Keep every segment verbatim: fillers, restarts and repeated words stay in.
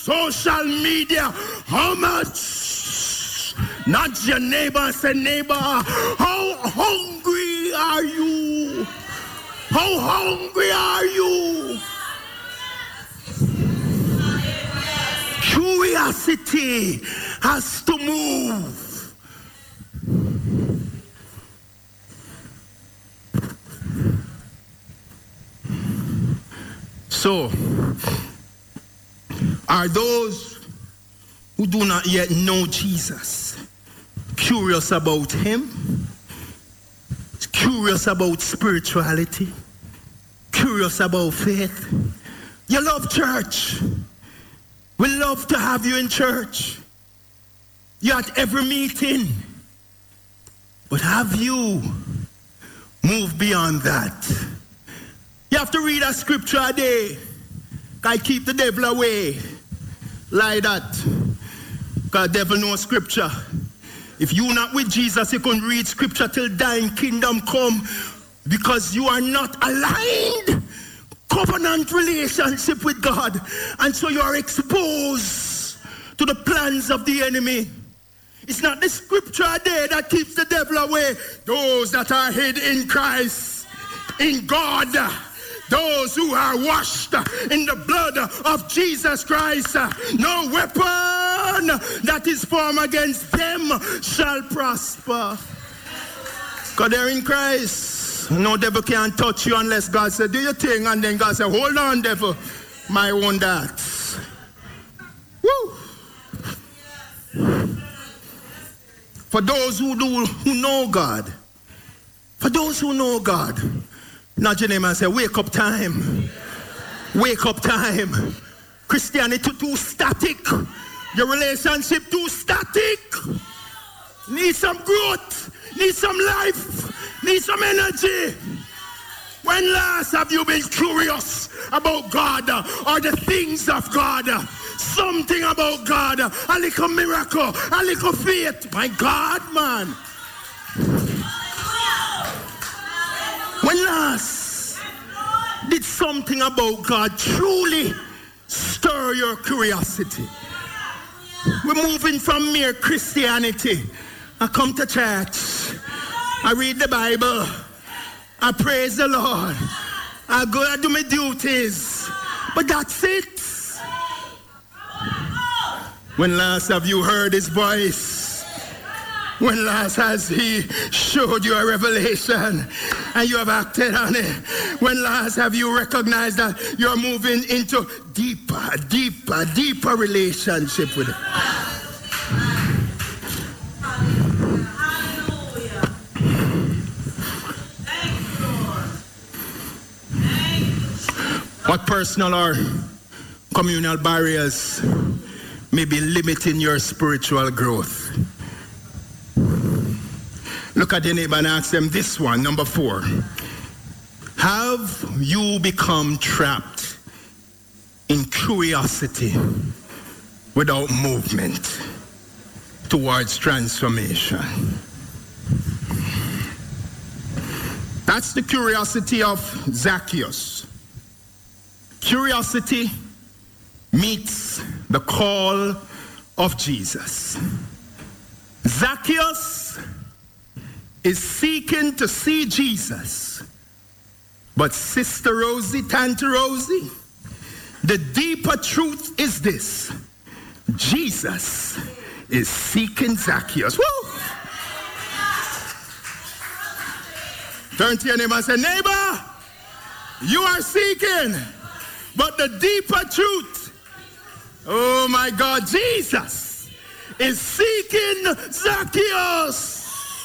social media. How much? Not your neighbor, say neighbor. How hungry are you? How hungry are you? Curiosity has to move. So, are those who do not yet know Jesus curious about him? Curious about spirituality? Curious about faith? You love church. We love to have you in church. You're at every meeting. But have you moved beyond that? You have to read a scripture a day. I keep the devil away. Like that. Because the devil knows scripture. If you're not with Jesus, you can read scripture till thine kingdom come. Because you are not aligned. Covenant relationship with God. And so you are exposed to the plans of the enemy. It's not the scripture a day that keeps the devil away. Those that are hid in Christ, in God, those who are washed in the blood of Jesus Christ, no weapon that is formed against them shall prosper. Because they're in Christ. No devil can touch you unless God said, do your thing. And then God said, hold on, devil. My own that. Woo! For those who do, who know God, for those who know God, nudge your name and say, wake up time. Wake up time. Christianity too static. Your relationship too static. Need some growth. Need some life. Need some energy. When last have you been curious about God or the things of God? Something about God. A little miracle. A little faith. My God, man. When last did something about God truly stir your curiosity? We're moving from mere Christianity. I come to church. I read the Bible. I praise the Lord. I go and do my duties. But that's it. When last have you heard his voice? When last has he showed you a revelation and you have acted on it? When last have you recognized that you're moving into deeper, deeper, deeper relationship with him? What personal or communal barriers may be limiting your spiritual growth? Look at your neighbor and ask them this one, number four. Have you become trapped in curiosity without movement towards transformation? That's the curiosity of Zacchaeus. Curiosity meets the call of Jesus. Zacchaeus is seeking to see Jesus. But Sister Rosie, Tante Rosie, the deeper truth is this. Jesus is seeking Zacchaeus. Woo! Turn to your neighbor and say, neighbor, you are seeking. But the deeper truth, oh my God, Jesus is seeking Zacchaeus.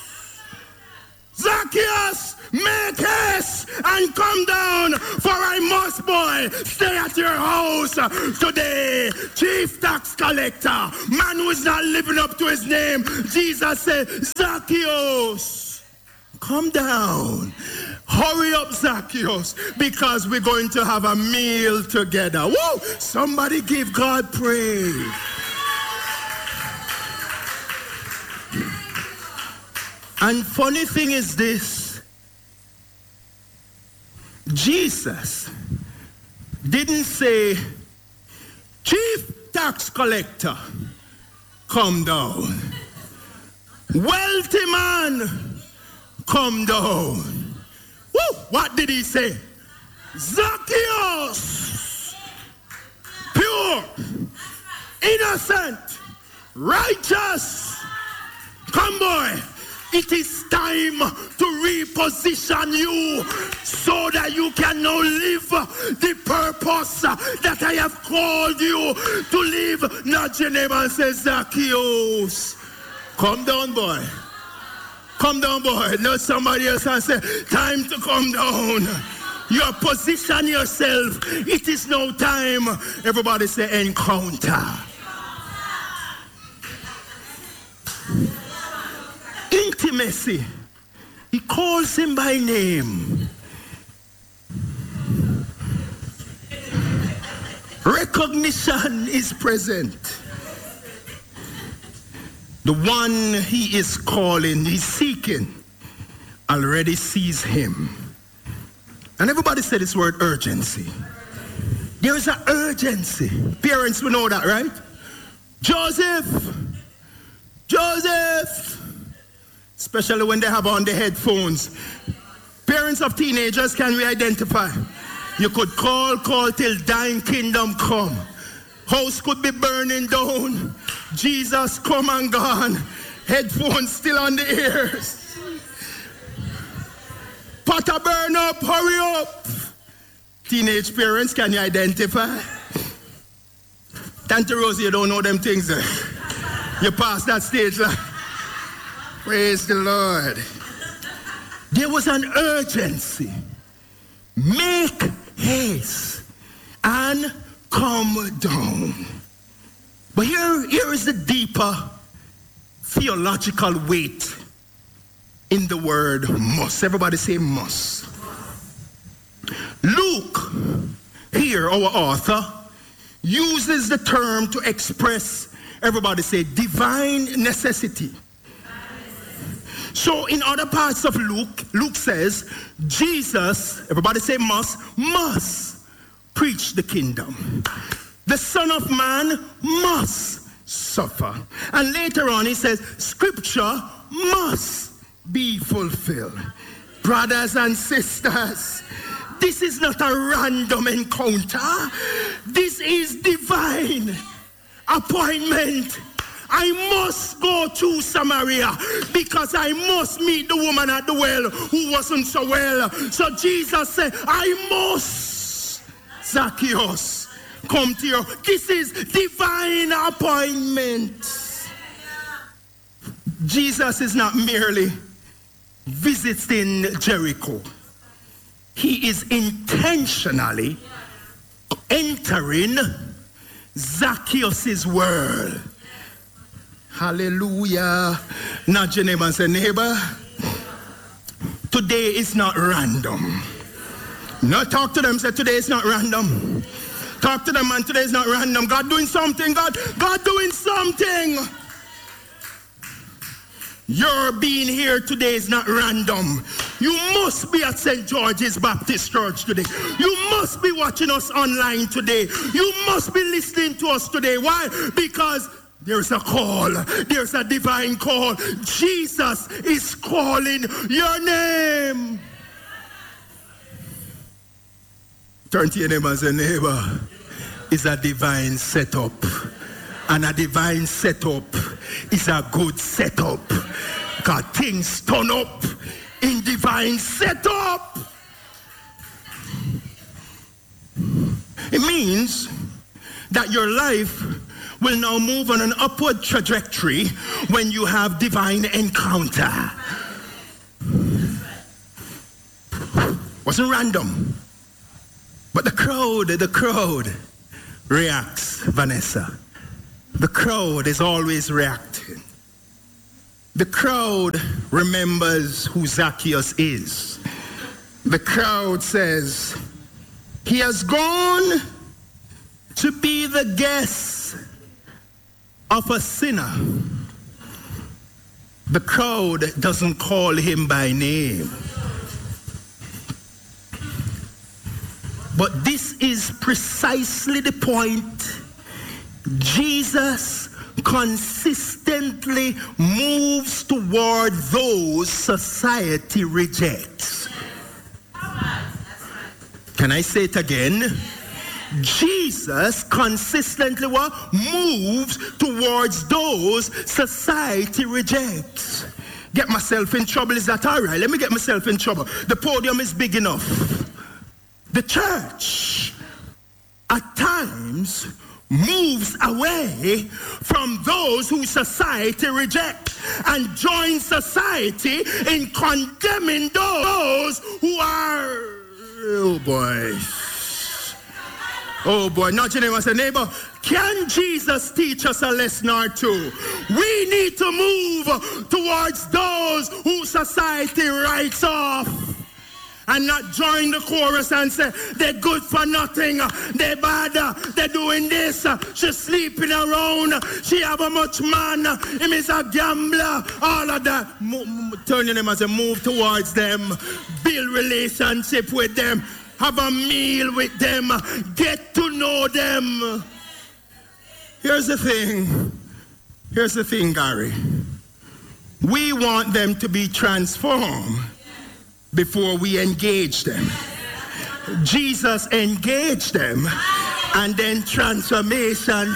Zacchaeus, make haste and come down, for I must, boy, stay at your house today. Chief tax collector, man who is not living up to his name. Jesus said, Zacchaeus, come down. Hurry up, Zacchaeus, because we're going to have a meal together. Whoa! Somebody give God praise. And funny thing is this. Jesus didn't say, Chief, tax collector, come down. Wealthy man, come down. Woo! What did he say? Zacchaeus, pure, innocent, righteous. Come, boy. It is time to reposition you so that you can now live the purpose that I have called you to live. Nudge your neighbor and say, Zacchaeus, come down, boy. Come down, boy. Not somebody else and say, time to come down. You position yourself. It is now time. Everybody say, encounter. Intimacy. He calls him by name. Recognition is present. The one he is calling, he's seeking, already sees him. And everybody said this word urgency. There is an urgency. Parents will know that, right? Joseph, Joseph. Especially when they have on the headphones. Parents of teenagers, can we identify? You could call, call till thine kingdom come. House could be burning down. Jesus come and gone. Headphones still on the ears. Potter burn up, hurry up. Teenage parents, can you identify? Tante Rosie, you don't know them things there. You pass that stage like. Praise the Lord. There was an urgency. Make haste and come down. But here, here is the deeper theological weight in the word must. Everybody say must. Luke, here, our author, uses the term to express, everybody say, divine necessity. So in other parts of Luke, Luke says, Jesus, everybody say must, must preach the kingdom. The Son of Man must suffer. And later on he says, Scripture must be fulfilled. Brothers and sisters, this is not a random encounter. This is divine appointment. I must go to Samaria because I must meet the woman at the well who wasn't so well. So Jesus said, I must, Zacchaeus, come to you. This is divine appointment. Jesus is not merely visiting Jericho. He is intentionally entering Zacchaeus' world. Hallelujah. Nudge your neighbor and say, neighbor, today is not random. No, talk to them, say today is not random. Talk to them, man, today is not random. God doing something, God, God doing something. Your being here today is not random. You must be at Saint George's Baptist Church today. You must be watching us online today. You must be listening to us today. Why? Because there's a call. There's a divine call. Jesus is calling your name. Turn to your neighbor and say, neighbor, is a divine setup. And a divine setup is a good setup. God, things turn up in divine setup. It means that your life will now move on an upward trajectory when you have divine encounter. Wasn't random. But the crowd, the crowd reacts, Vanessa. The crowd is always reacting. The crowd remembers who Zacchaeus is. The crowd says, he has gone to be the guest of a sinner. The crowd doesn't call him by name. But this is precisely the point Jesus consistently moves toward those society rejects. Can I say it again? Jesus consistently what? Moves towards those society rejects. Get myself in trouble, is that all right? Let me get myself in trouble. The podium is big enough. The church at times moves away from those who society rejects and joins society in condemning those who are, oh boy, oh boy, nudge your neighbor and say, neighbor, can Jesus teach us a lesson or two? We need to move towards those who society writes off and not join the chorus and say, they're good for nothing, they're bad, they're doing this, she's sleeping around, she have a much man, him is a gambler, all of that. Mo- turn your name and say, move towards them, build relationship with them, have a meal with them, get to know them. Here's the thing, here's the thing, Gary. We want them to be transformed before we engage them. Jesus engaged them, and then transformation.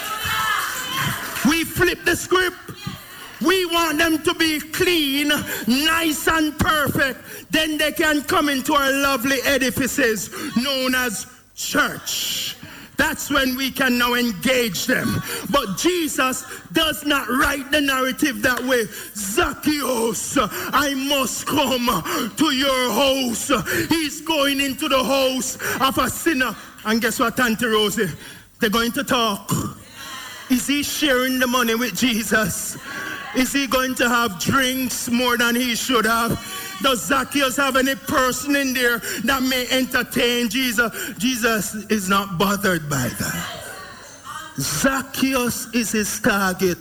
We flip the script. We want them to be clean, nice and perfect. Then they can come into our lovely edifices known as church. That's when we can now engage them. But Jesus does not write the narrative that way. Zacchaeus, I must come to your house. He's going into the house of a sinner. And guess what, Auntie Rosie? They're going to talk. Is he sharing the money with Jesus? Is he going to have drinks more than he should have? Does Zacchaeus have any person in there that may entertain Jesus? Jesus is not bothered by that. Zacchaeus is his target.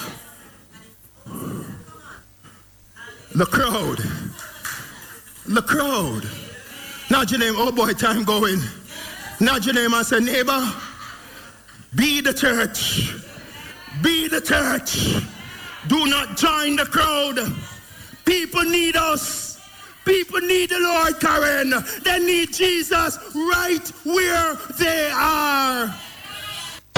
The crowd. The crowd. Nudge your name. Oh boy, time going. Nudge your name and say, neighbor, be the church. Be the church. Do not join the crowd. People need us. People need the Lord, Karen. They need Jesus right where they are.